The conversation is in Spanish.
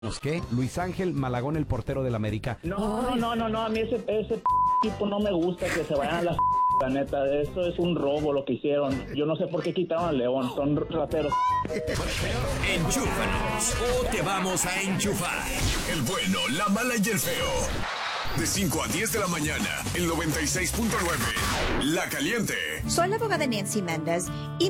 ¿Qué? Luis Ángel Malagón, el portero del América. No, a mí ese tipo no me gusta, que se vayan a la neta, eso es un robo lo que hicieron. Yo no sé por qué quitaron al León, son rateros. Enchúfanos o te vamos a enchufar. El bueno, la mala y el feo. De 5 a 10 de la mañana, el 96.9. La Caliente. Soy la abogada Nancy Méndez y